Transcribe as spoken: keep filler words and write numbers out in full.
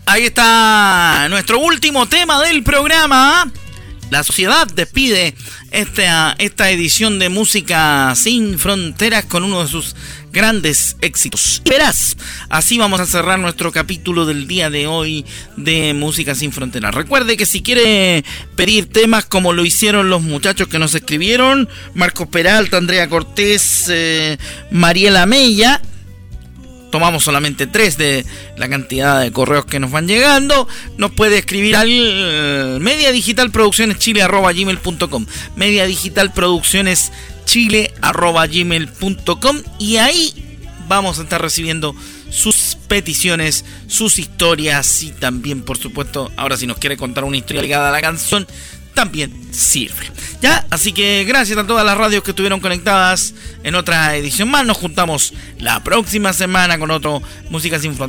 Ahí está nuestro último tema del programa. La sociedad despide esta, esta edición de Música Sin Fronteras con uno de sus grandes éxitos. Verás, así vamos a cerrar nuestro capítulo del día de hoy de Música Sin Fronteras. Recuerde que si quiere pedir temas como lo hicieron los muchachos que nos escribieron, Marcos Peralta, Andrea Cortés, eh, Mariela Mella, tomamos solamente tres de la cantidad de correos que nos van llegando. Nos puede escribir al media digital producciones chile arroba gmail punto com, media digital producciones chile arroba gmail punto com, y ahí vamos a estar recibiendo sus peticiones, sus historias, y también, por supuesto, ahora si nos quiere contar una historia ligada a la canción, también sirve. Ya, así que gracias a todas las radios que estuvieron conectadas en otra edición más. Nos juntamos la próxima semana con otro Música Sin Fronteras.